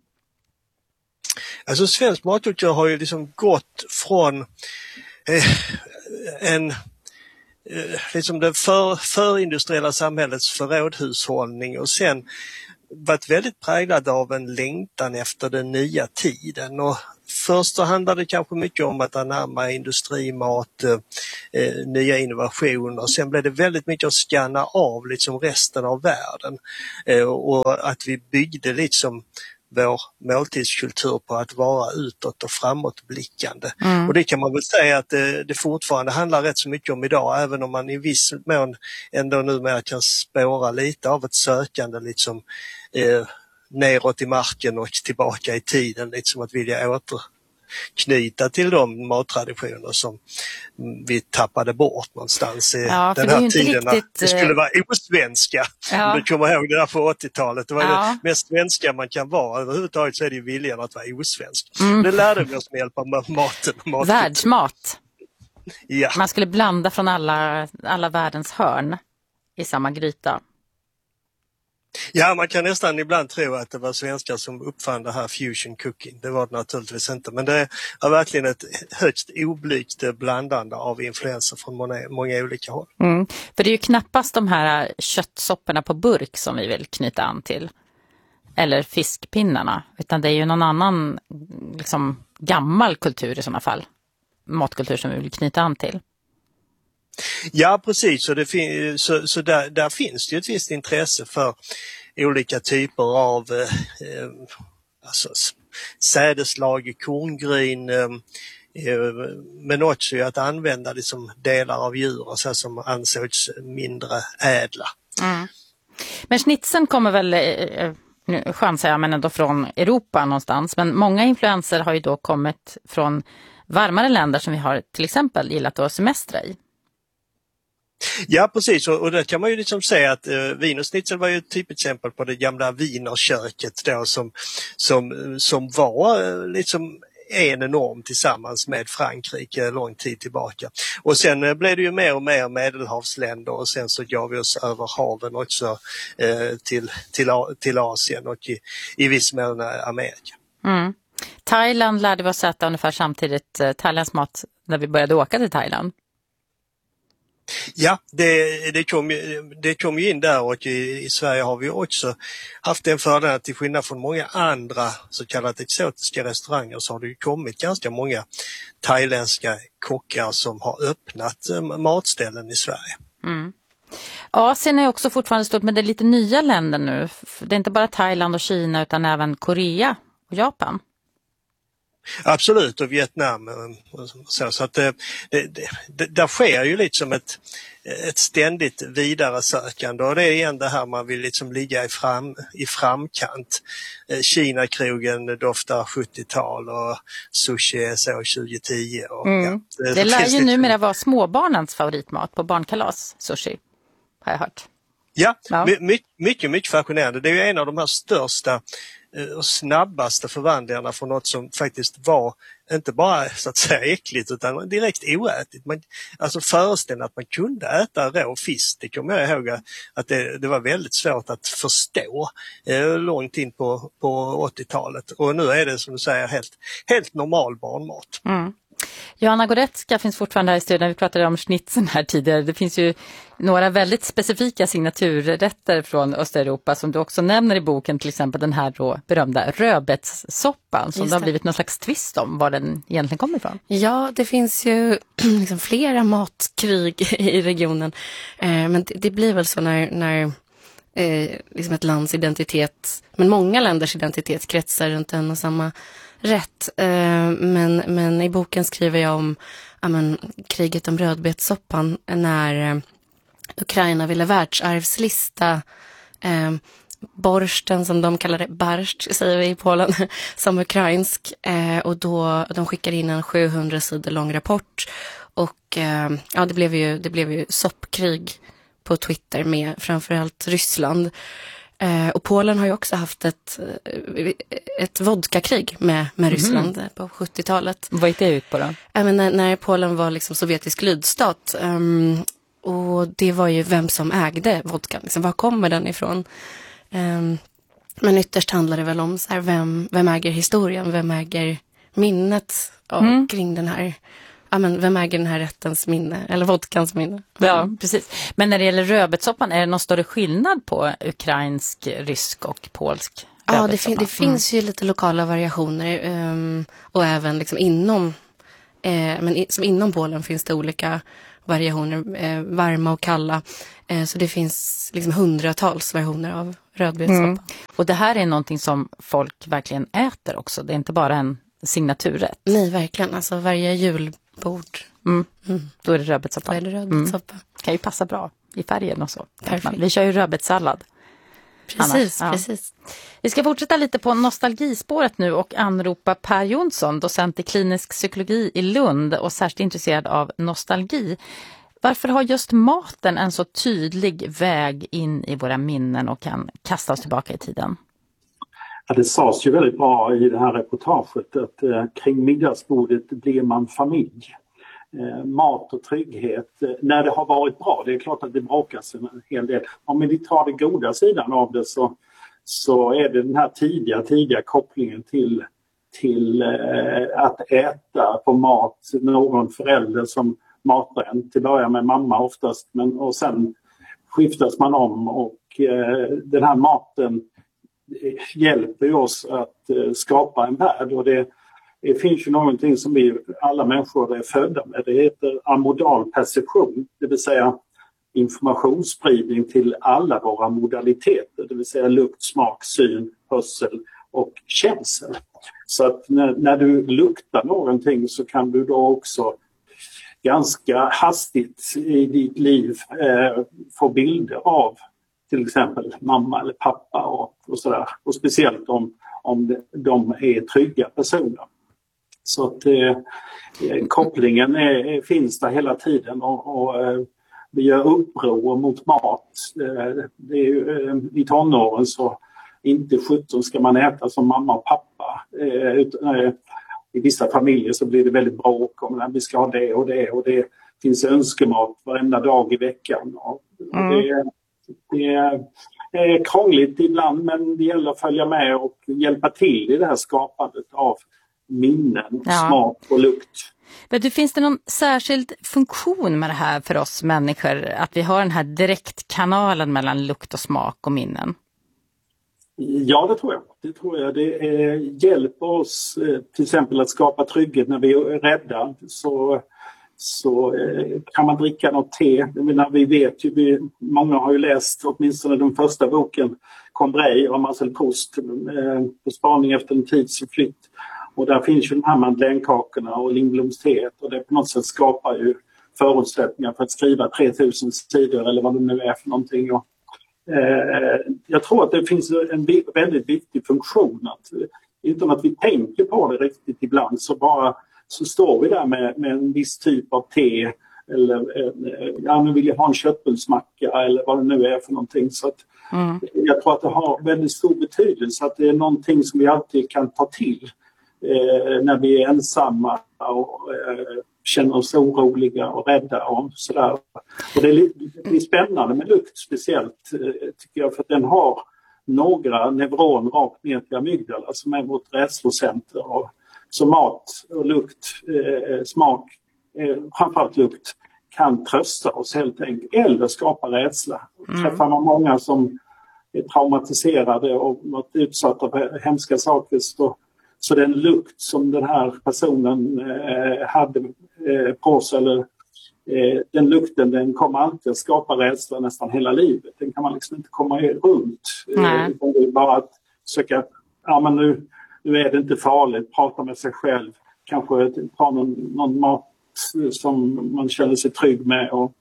Alltså svensk matkultur har ju liksom gått från liksom det förindustriella samhällets förrådhushållning och sen varit väldigt präglad av en längtan efter den nya tiden. Och först så handlade det kanske mycket om att anamma industrimat, nya innovationer. Sen blev det väldigt mycket att scanna av liksom resten av världen, och att vi byggde liksom vår måltidskultur på att vara utåt och framåtblickande. Och det kan man väl säga att det fortfarande handlar rätt så mycket om idag, även om man i viss mån ändå numera kan spåra lite av ett sökande liksom neråt i marken och tillbaka i tiden, liksom att vilja återknyta till de mattraditioner som vi tappade bort någonstans i den här tiden. Riktigt... Det skulle vara osvenska. Ja. Du kommer ihåg det där på 80-talet. Det var det mest svenska man kan vara. Överhuvudtaget så är det ju viljan att vara osvensk. Det lärde vi oss med hjälp av maten. Världsmat. Ja. Man skulle blanda från alla världens hörn i samma gryta. Ja, man kan nästan ibland tro att det var svenskar som uppfann det här fusion cooking. Det var det naturligtvis inte, men det är verkligen ett högst oblygt blandande av influenser från många olika håll. För det är ju knappast de här köttsopporna på burk som vi vill knyta an till, eller fiskpinnarna, utan det är ju någon annan liksom gammal kultur i sådana fall, matkultur som vi vill knyta an till. Ja, precis. Så där finns det ju ett visst intresse för olika typer av alltså sädeslag, korngryn, men också att använda liksom delar av djur så som ansågs mindre ädla. Men schnitzeln kommer väl, nu chansar jag, men ändå från Europa någonstans. Men många influenser har ju då kommit från varmare länder som vi har till exempel gillat att semestra i. Ja, precis, och där kan man ju liksom säga att wienerschnitzel var ju ett typexempel på det gamla wienerköket då som var liksom en enorm tillsammans med Frankrike lång tid tillbaka. Och sen blev det ju mer och mer medelhavsländer, och sen så gav vi oss över haven också till Asien och i viss mån Amerika. Thailand lärde vi oss äta ungefär samtidigt, Thailands mat, när vi började åka till Thailand. Ja, det kom ju in där, och i Sverige har vi också haft den fördelen att till skillnad från många andra så kallade exotiska restauranger så har det ju kommit ganska många thailändska kockar som har öppnat matställen i Sverige. Mm. Asien är också fortfarande stort, men det är lite nya länder nu. Det är inte bara Thailand och Kina utan även Korea och Japan. Absolut, och Vietnam. Så att där sker ju liksom ett ständigt vidare sökande, och det är igen det här man vill liksom ligga i framkant. Kina-krogen doftar 70-tal och sushi är så 2010. Och, det lär ju numera vara småbarnens favoritmat på barnkalas, sushi, har jag hört. Ja. Mycket fascinerande. Det är ju en av de här största och snabbaste förvandlingarna från något som faktiskt var inte bara så att säga äckligt utan direkt oätligt. Alltså föreställa att man kunde äta rå fisk, det kommer jag ihåg att det var väldigt svårt att förstå långt in på 80-talet. Och nu är det som du säger helt normal barnmat. Mm. Johanna Goretzka finns fortfarande här i studion. Vi pratade om schnitzeln här tidigare. Det finns ju några väldigt specifika signaturrätter från Östeuropa som du också nämner i boken, till exempel den här då berömda rödbetssoppan som det har blivit någon slags twist om var den egentligen kommer ifrån. Ja, det finns ju liksom flera matkrig i regionen, men det blir väl så när liksom ett lands identitet, men många länders identitet kretsar runt en och samma rätt. Men i boken skriver jag om kriget om rödbetssoppan när Ukraina ville världsarvslista borsten, som de kallar det, barscht säger vi i Polen, som ukrainsk, och då de skickade in en 700 sidor lång rapport, och det blev ju soppkrig på Twitter med framförallt Ryssland. Och Polen har ju också haft ett vodkakrig med Ryssland på 70-talet. Vad gick det ut på då? När Polen var liksom sovjetisk lydstat. Och det var ju vem som ägde vodkan. Liksom, var kommer den ifrån? Men ytterst handlar det väl om så här, vem äger historien? Vem äger minnet kring den här? Vem äger den här rättens minne? Eller vodkans minne? Ja, precis. Men när det gäller rödbetssoppan, är det någon större skillnad på ukrainsk, rysk och polsk rödbetssoppa? Ja, det finns ju lite lokala variationer. Och även liksom inom Polen finns det olika variationer, varma och kalla. Så det finns liksom hundratals variationer av rödbetssoppa. Och det här är någonting som folk verkligen äter också. Det är inte bara en signaturrätt. Nej, verkligen. Alltså varje julbord. Då är det rödbetssoppa. Kan ju passa bra i färgen och så. Perfekt. Vi kör ju rödbetssallad. Precis. Vi ska fortsätta lite på nostalgispåret nu och anropa Per Jonsson, docent i klinisk psykologi i Lund och särskilt intresserad av nostalgi. Varför har just maten en så tydlig väg in i våra minnen och kan kasta oss tillbaka i tiden? Ja, det sades ju väldigt bra i det här reportaget att kring middagsbordet blir man familj. Mat och trygghet, när det har varit bra, det är klart att det bråkas en hel del. Om vi tar den goda sidan av det så är det den här tidiga kopplingen till att äta på mat, någon förälder som matar en, till början med mamma oftast, och sen skiftas man om, och den här maten hjälper oss att skapa en värld, och det finns ju någonting som vi alla människor är födda med. Det heter amodal perception, det vill säga informationsspridning till alla våra modaliteter, det vill säga lukt, smak, syn, hörsel och känsel. Så att när du luktar någonting så kan du då också ganska hastigt i ditt liv få bilder av till exempel mamma eller pappa och sådär. Och speciellt om de är trygga personer. Så att kopplingen finns där hela tiden, och vi gör uppror mot mat. Det är ju, i tonåren så inte 17 ska man äta som mamma och pappa. I vissa familjer så blir det väldigt bråk om att vi ska ha det och det, och det finns önskemål varenda dag i veckan. Det är krångligt ibland, men det gäller att följa med och hjälpa till i det här skapandet av minnen, smak och lukt. Men finns det någon särskild funktion med det här för oss människor? Att vi har den här direktkanalen mellan lukt och smak och minnen? Ja, det tror jag. Det hjälper oss till exempel att skapa trygghet när vi är rädda. Så kan man dricka något te. Vi vet ju, många har ju läst åtminstone den första boken, Combray av Marcel Proust, på spaning efter en tids flytt. Och där finns ju de här mandelänkakorna och Lindblomsteet, och det på något sätt skapar ju förutsättningar för att skriva 3000 sidor eller vad det nu är för någonting. Och, jag tror att det finns en väldigt viktig funktion, att utan att vi tänker på det riktigt ibland så står vi där med en viss typ av te, eller nu vill jag ha en köttbullsmacka eller vad det nu är för någonting. Så att jag tror att det har väldigt stor betydelse, att det är någonting som vi alltid kan ta till när vi är ensamma och känner oss oroliga och rädda och sådär. Och det är spännande med lukt speciellt, tycker jag, för att den har några neuroner rakt ner till amygdala som är vårt rädslocenter. Så mat och lukt, smak, framförallt lukt, kan trösta oss helt enkelt eller skapa rädsla. Träffar man många som är traumatiserade och varit utsatta för hemska saker, så den lukt som den här personen hade på sig, eller den lukten, den kommer alltid att skapa rädsla nästan hela livet. Den kan man liksom inte komma runt. Det är bara att försöka, men nu är det inte farligt, prata med sig själv, kanske ta någon mat som man känner sig trygg med. Och,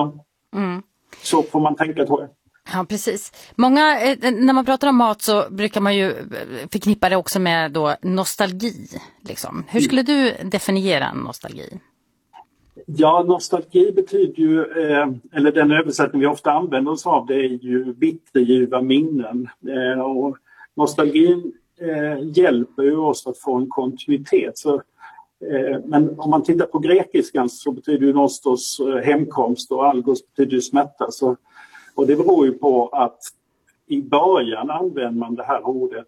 så får man tänka, tror jag. Ja, precis. Många, när man pratar om mat så brukar man ju förknippa det också med då nostalgi. Liksom. Hur skulle du definiera nostalgi? Ja, nostalgi betyder ju, eller den översättning vi ofta använder oss av, det är ju bitterljuva minnen. Och nostalgin hjälper ju oss att få en kontinuitet. Men om man tittar på grekiskan så betyder ju nostos hemkomst och algos betyder ju smärta. Och det beror ju på att i början använder man det här ordet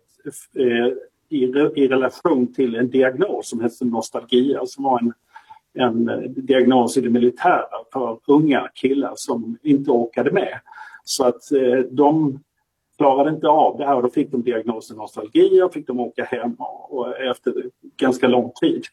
i relation till en diagnos som heter nostalgia, som var en diagnos i det militära för unga killar som inte orkade med. Så att de klarade inte av det här, och då fick de diagnosen nostalgia och fick de åka hem och efter ganska lång tid.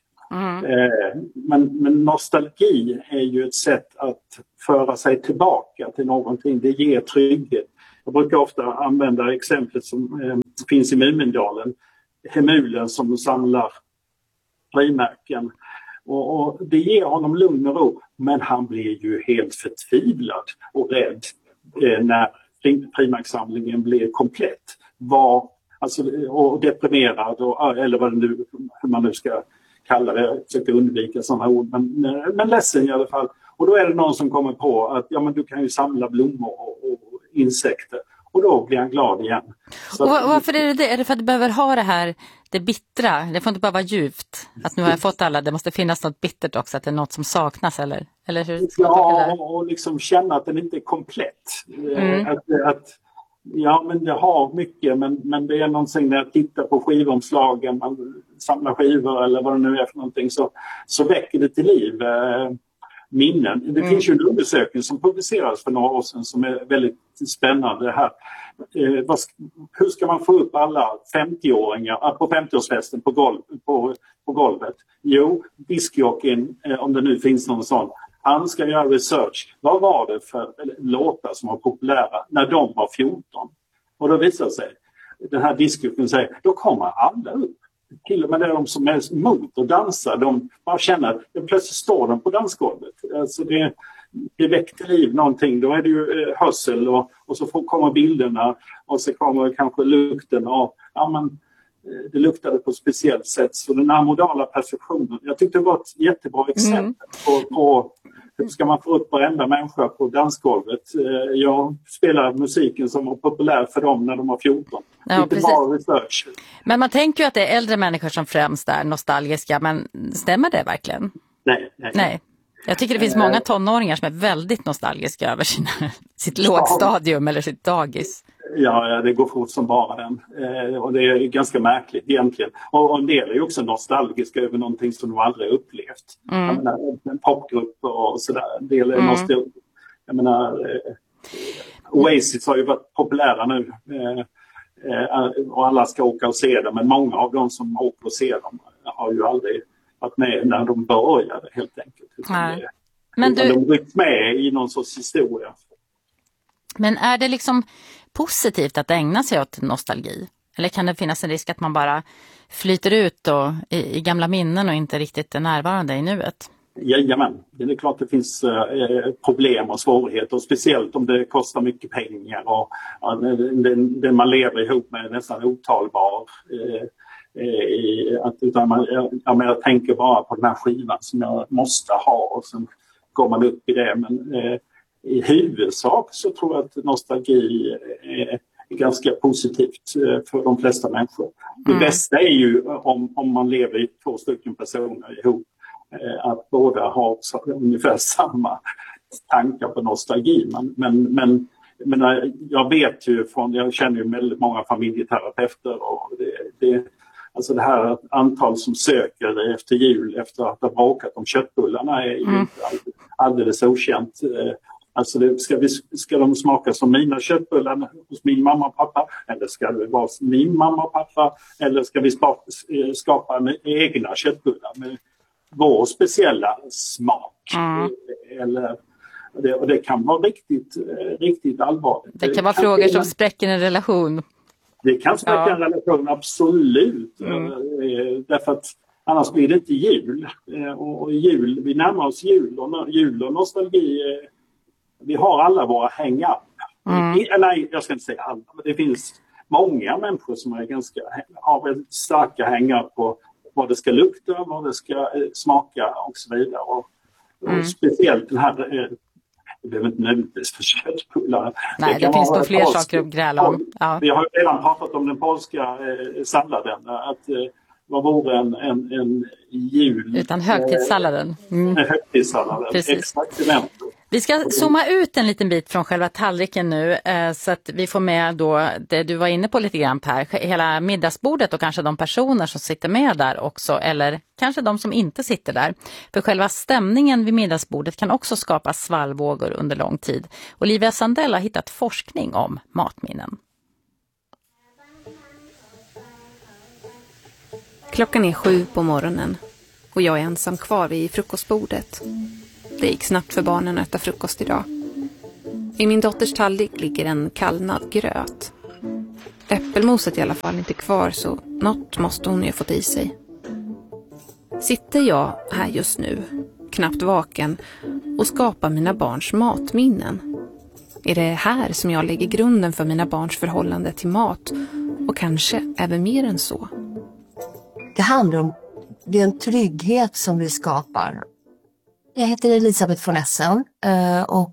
Men nostalgi är ju ett sätt att föra sig tillbaka till någonting. Det ger trygghet. Jag brukar ofta använda exemplet som finns i Mumindalen. Hemulen som samlar frimärken. Och det ger honom lugn och ro. Men han blir ju helt förtvivlad och rädd när frimärkssamlingen blir komplett. Och deprimerad, eller vad det nu, hur man nu ska kalla det. Jag försöker undvika sådana ord, men ledsen i alla fall. Och då är det någon som kommer på att men du kan ju samla blommor och insekter. Och då blir han glad igen. Och varför är det? Är det för att du behöver ha det bittra? Det får inte bara vara djupt. Att nu har jag fått alla, det måste finnas något bittert också. Att det är något som saknas, eller hur ska jag och liksom känna att den inte är komplett. Men det har mycket, men det är någonting när jag tittar på skivomslagen, man samlar skivor eller vad det nu är för någonting, så väcker det till liv minnen. Det finns ju en undersökning som publicerades för några år sedan som är väldigt spännande här. Hur ska man få upp alla 50-åringar på 50-årsfesten på golvet? Jo, diskjockeyn, om det nu finns någon sån, han ska göra research. Vad var det för låtar som var populära när de var 14? Och då visar sig, den här diskjockeyn säger, då kommer alla upp. Till och med de som är emot och dansar, de bara känner att plötsligt står de på dansgolvet. Alltså det väcker liv någonting. Då är det ju hörsel och så kommer bilderna och så kommer kanske lukten av, det luktade på ett speciellt sätt. Så den här modala perceptionen, jag tyckte det var ett jättebra exempel på hur ska man få upp varenda människa på dansgolvet. Jag spelar musiken som var populär för dem när de var 14. Ja, inte bara research. Men man tänker ju att det är äldre människor som främst är nostalgiska, men stämmer det verkligen? Nej. Jag tycker det finns många tonåringar som är väldigt nostalgiska över sitt lågstadium eller sitt dagis. Ja, det går fort som bara den. Och det är ganska märkligt egentligen. Och en del är ju också nostalgiska över någonting som de aldrig upplevt. Jag menar, en popgrupp och sådär. En del är nostalgiska. Jag menar, Oasis har ju varit populära nu. Och alla ska åka och se dem. Men många av dem som åker och ser dem har ju aldrig varit med när de började helt enkelt. Men de rycks med i någon sorts historia. Men är det liksom positivt att ägna sig åt nostalgi? Eller kan det finnas en risk att man bara flyter ut då i gamla minnen och inte riktigt är närvarande i nuet? Jajamän, det är klart det finns problem och svårigheter. Och speciellt om det kostar mycket pengar och den man lever ihop med är nästan otalbar. Jag tänker bara på den här skivan som jag måste ha och sen går man upp i det. Men i huvudsak så tror jag att nostalgi är ganska positivt för de flesta människor. Det bästa är ju om man lever i 2 stycken personer ihop, att båda har ungefär samma tankar på nostalgi. Men jag vet ju jag känner ju väldigt många familjeterapeuter och alltså det här antal som söker efter jul efter att ha bråkat om köttbullarna är ju inte alldeles okänt. Alltså ska de smaka som mina köttbullar hos min mamma och pappa? Eller ska det vara min mamma och pappa? Eller ska vi skapa egna köttbullar med vår speciella smak? Och det kan vara riktigt allvarligt. Det kan vara frågor som spräcker en relation. Det kan spräcka en relation, absolut. Därför att annars blir det inte jul. Och vi närmar oss jul och nostalgi. Vi har alla våra hang-up. Nej, jag ska inte säga alla. Men det finns många människor som har starka hang-up på vad det ska lukta, vad det ska smaka och så vidare. Och speciellt den här... Det behöver inte nödvändigtvis för köttbullar. Nej, det finns nog fler saker att gräla om. Ja. Vi har ju redan pratat om den polska salladen. Att vad vore en jul... Utan högtidssalladen. Högtidssalladen, exakt. Vi ska zooma ut en liten bit från själva tallriken nu så att vi får med då det du var inne på lite grann Per, hela middagsbordet och kanske de personer som sitter med där också eller kanske de som inte sitter där. För själva stämningen vid middagsbordet kan också skapa svallvågor under lång tid. Olivia Sandell har hittat forskning om matminnen. Klockan är 7 på morgonen och jag är ensam kvar vid frukostbordet. Det gick snabbt för barnen att äta frukost idag. I min dotters tallrik ligger en kallnad gröt. Äppelmoset är i alla fall inte kvar så något måste hon ju ha fått i sig. Sitter jag här just nu, knappt vaken, och skapar mina barns matminnen? Är det här som jag lägger grunden för mina barns förhållande till mat och kanske även mer än så? Det handlar om den trygghet som vi skapar. Jag heter Elisabeth von Essen och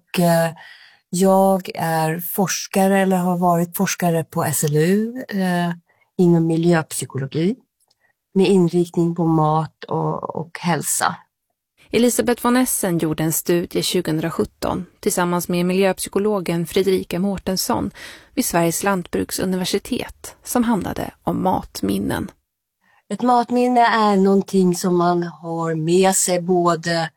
jag är forskare eller har varit forskare på SLU inom miljöpsykologi med inriktning på mat och hälsa. Elisabeth von Essen gjorde en studie 2017 tillsammans med miljöpsykologen Fredrika Mårtensson vid Sveriges lantbruksuniversitet som handlade om matminnen. Ett matminne är någonting som man har med sig både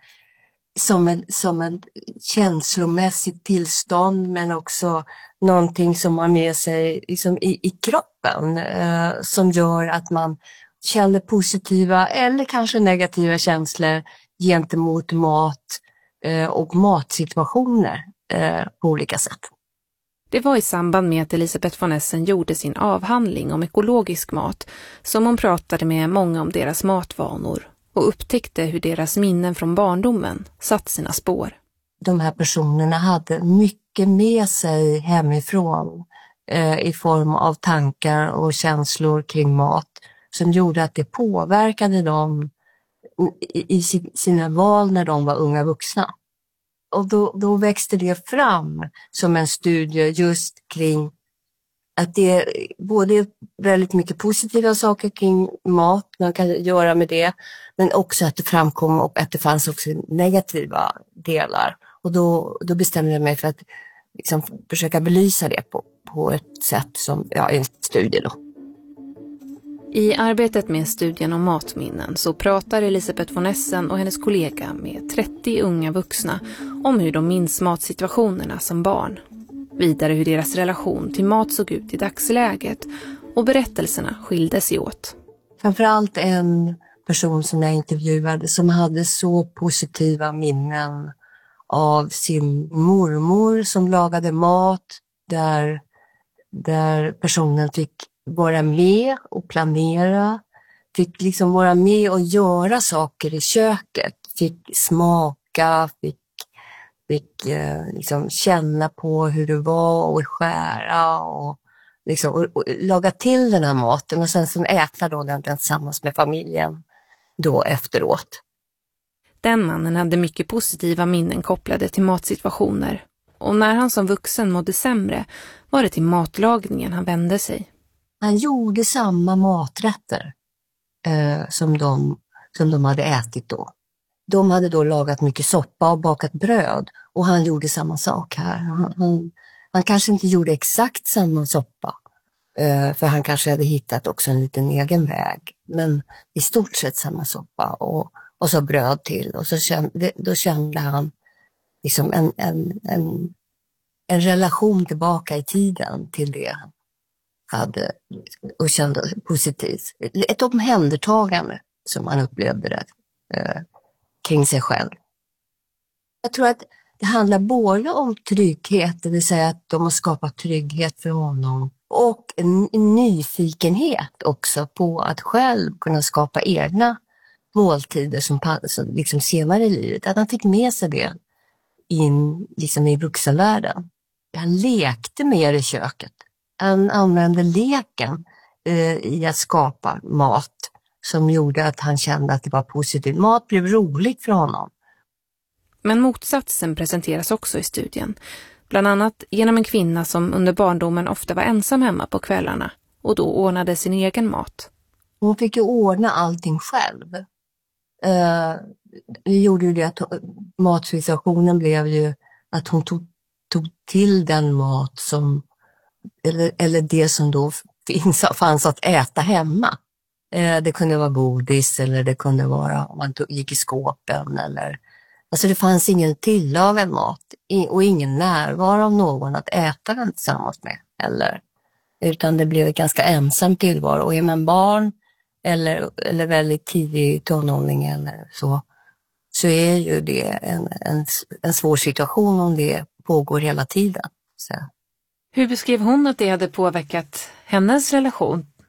som en känslomässigt tillstånd men också någonting som man har med sig liksom i kroppen som gör att man känner positiva eller kanske negativa känslor gentemot mat och matsituationer på olika sätt. Det var i samband med att Elisabeth von Essen gjorde sin avhandling om ekologisk mat som hon pratade med många om deras matvanor och upptäckte hur deras minnen från barndomen satt sina spår. De här personerna hade mycket med sig hemifrån i form av tankar och känslor kring mat som gjorde att det påverkade dem i sina val när de var unga vuxna. Och då växte det fram som en studie just kring att det är både väldigt mycket positiva saker kring mat man kan göra med det, men också att det framkom och att det fanns också negativa delar. Och då bestämde jag mig för att liksom försöka belysa det på ett sätt som, en studie då. I arbetet med studien om matminnen så pratar Elisabeth von Essen och hennes kollega med 30 unga vuxna om hur de minns matsituationerna som barn. Vidare hur deras relation till mat såg ut i dagsläget och berättelserna skilde sig åt. Framförallt en person som jag intervjuade som hade så positiva minnen av sin mormor som lagade mat där personen fick vara med och planera, fick liksom vara med och göra saker i köket, fick smaka, fick liksom känna på hur det var och skära och laga till den här maten och sen äta då den tillsammans med familjen då efteråt. Den mannen hade mycket positiva minnen kopplade till matsituationer och när han som vuxen mådde sämre var det till matlagningen han vände sig. Han gjorde samma maträtter som de hade ätit då. De hade då lagat mycket soppa och bakat bröd och han gjorde samma sak här. Han kanske inte gjorde exakt samma soppa för han kanske hade hittat också en liten egen väg. Men i stort sett samma soppa och så bröd till. Och då kände han liksom en relation tillbaka i tiden till det han hade och kände positivt. Ett omhändertagande som han upplevde det kring sig själv. Jag tror att det handlar både om trygghet, det vill säga att de har skapat trygghet för honom och en nyfikenhet också på att själv kunna skapa egna måltider som liksom senare i livet. Att han fick med sig det in liksom i vuxenvärlden. Han lekte mer i köket. Han använde leken i att skapa mat som gjorde att han kände att det var positivt. Mat blev roligt för honom. Men motsatsen presenteras också i studien. Bland annat genom en kvinna som under barndomen ofta var ensam hemma på kvällarna och då ordnade sin egen mat. Hon fick ju ordna allting själv. Det gjorde ju det att matsituationen blev ju att hon tog till den mat som eller det som då fanns att äta hemma. Det kunde vara godis eller det kunde vara om man gick i skåpen eller alltså det fanns ingen tillagad mat och ingen närvaro av någon att äta den tillsammans med heller. Utan det blev ett ganska ensam tillvaro och är man barn eller väldigt tidig tonåring eller så är ju det en svår situation om det pågår hela tiden. Så. Hur beskrev hon att det hade påverkat hennes relation